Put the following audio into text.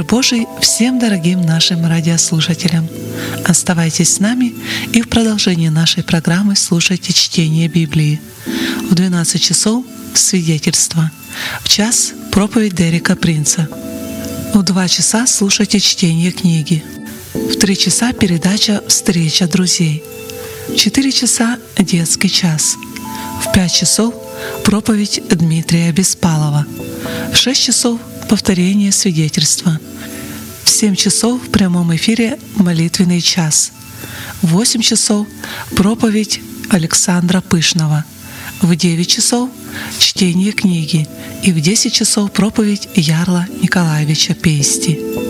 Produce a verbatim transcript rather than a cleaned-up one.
Мир Божий всем дорогим нашим радиослушателям! Оставайтесь с нами и в продолжении нашей программы слушайте чтение Библии. В двенадцать часов — свидетельство, в час — проповедь Дерека Принца. В два часа слушайте чтение книги. В три часа передача «Встреча друзей». В четыре часа детский час. В пять часов проповедь Дмитрия Беспалова. В шесть часов повторение свидетельства. В семь часов в прямом эфире молитвенный час. В восемь часов проповедь Александра Пышного. В девять часов чтение книги. И в десять часов проповедь Ярла Николаевича Пейсти.